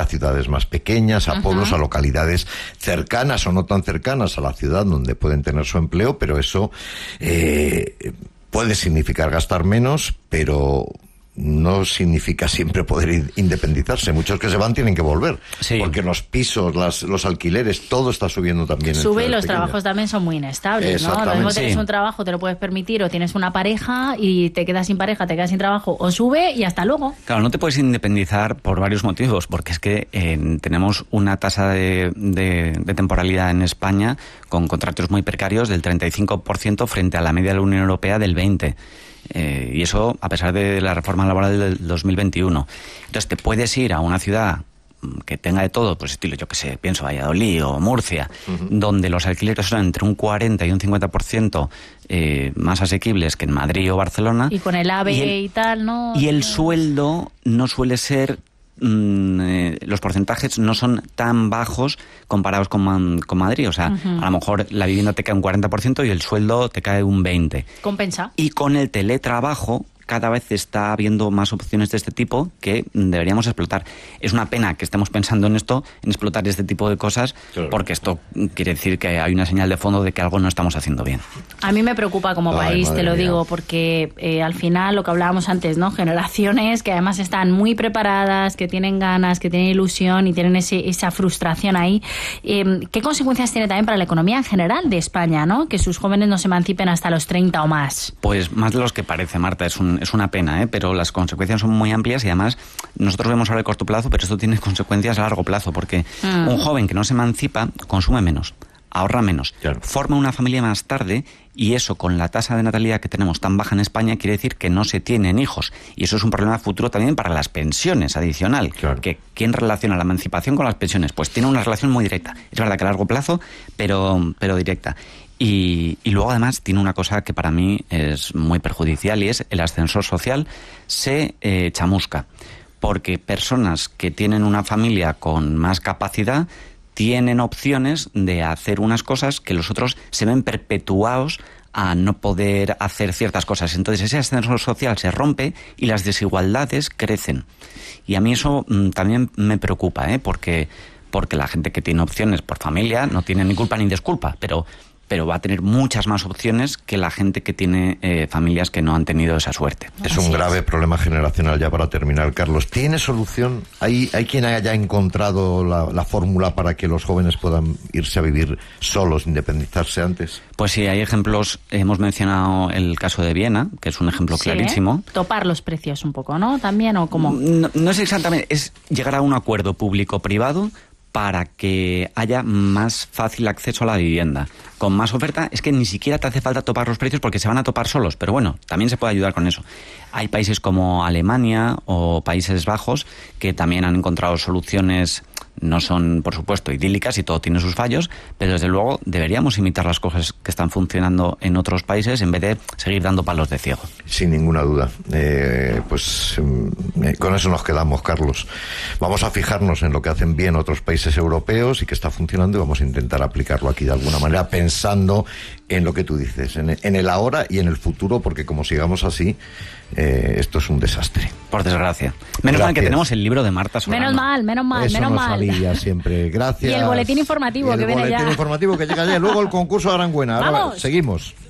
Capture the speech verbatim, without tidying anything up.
ciudades más pequeñas, a pueblos, uh-huh. a localidades cercanas o no tan cercanas a la ciudad donde pueden tener su empleo, pero eso eh, puede significar gastar menos, pero no significa siempre poder independizarse. Muchos que se van tienen que volver, sí. porque los pisos, las, los alquileres, todo está subiendo también. Sube y los pequeñas. Trabajos también son muy inestables, ¿no? Lo mismo tienes sí. un trabajo, te lo puedes permitir, o tienes una pareja y te quedas sin pareja, te quedas sin trabajo, o sube y hasta luego. Claro, no te puedes independizar por varios motivos, porque es que eh, tenemos una tasa de, de, de temporalidad en España con contratos muy precarios del treinta y cinco por ciento frente a la media de la Unión Europea del veinte por ciento. Eh, y eso a pesar de la reforma laboral del dos mil veintiuno. Entonces te puedes ir a una ciudad que tenga de todo, pues estilo, yo que sé, pienso Valladolid o Murcia, uh-huh. donde los alquileres son entre un cuarenta y un cincuenta por ciento eh, más asequibles que en Madrid o Barcelona. Y con el AVE y, el, y tal, ¿no? Y el sueldo no suele ser... Eh, los porcentajes no son tan bajos comparados con, con Madrid. O sea, uh-huh. a lo mejor la vivienda te cae un cuarenta por ciento y el sueldo te cae un veinte por ciento. Compensa. Y con el teletrabajo cada vez está habiendo más opciones de este tipo que deberíamos explotar. Es una pena que estemos pensando en esto, en explotar este tipo de cosas, claro. porque esto quiere decir que hay una señal de fondo de que algo no estamos haciendo bien. A mí me preocupa como Ay, país, te lo mía. digo, porque eh, al final lo que hablábamos antes, ¿no? Generaciones que además están muy preparadas, que tienen ganas, que tienen ilusión y tienen ese, esa frustración ahí. Eh, ¿Qué consecuencias tiene también para la economía en general de España, ¿no? Que sus jóvenes no se emancipen hasta los treinta o más. Pues más de los que parece, Marta, es un Es una pena, ¿eh? Pero las consecuencias son muy amplias y además nosotros vemos ahora el corto plazo, pero esto tiene consecuencias a largo plazo, porque mm. un joven que no se emancipa consume menos, ahorra menos, claro. forma una familia más tarde y eso con la tasa de natalidad que tenemos tan baja en España quiere decir que no se tienen hijos y eso es un problema futuro también para las pensiones adicional. Claro. Que ¿quién relaciona la emancipación con las pensiones? Pues tiene una relación muy directa. Es verdad que a largo plazo, pero, pero directa. Y, y luego además tiene una cosa que para mí es muy perjudicial y es el ascensor social se eh, chamusca, porque personas que tienen una familia con más capacidad tienen opciones de hacer unas cosas que los otros se ven perpetuados a no poder hacer ciertas cosas. Entonces ese ascensor social se rompe y las desigualdades crecen. Y a mí eso mmm, también me preocupa, ¿eh? porque, porque la gente que tiene opciones por familia no tiene ni culpa ni desculpa, pero... pero va a tener muchas más opciones que la gente que tiene eh, familias que no han tenido esa suerte. Es un grave problema generacional. Ya para terminar, Carlos, ¿tiene solución? ¿Hay, hay quien haya encontrado la, la fórmula para que los jóvenes puedan irse a vivir solos, independizarse antes? Pues sí, hay ejemplos. Hemos mencionado el caso de Viena, que es un ejemplo sí, clarísimo. ¿eh? Topar los precios un poco, ¿no? También, ¿o cómo? No, no es exactamente, es llegar a un acuerdo público-privado para que haya más fácil acceso a la vivienda. Con más oferta es que ni siquiera te hace falta topar los precios porque se van a topar solos, pero bueno, también se puede ayudar con eso. Hay países como Alemania o Países Bajos que también han encontrado soluciones, no son por supuesto idílicas y todo tiene sus fallos, pero desde luego deberíamos imitar las cosas que están funcionando en otros países en vez de seguir dando palos de ciego. Sin ninguna duda. Eh, pues eh, con eso nos quedamos, Carlos. Vamos a fijarnos en lo que hacen bien otros países europeos y que está funcionando y vamos a intentar aplicarlo aquí de alguna manera, pensando en lo que tú dices, en el, en el ahora y en el futuro, porque como sigamos así, eh, esto es un desastre. Por desgracia. Menos Gracias. mal que tenemos el libro de Marta Solano. Menos mal, menos mal, Eso menos nos mal. salía siempre. Gracias. Y el boletín informativo y el que viene ya. El boletín informativo que llega ya. Luego el concurso de Aranguena. Ahora ¡Vamos! seguimos.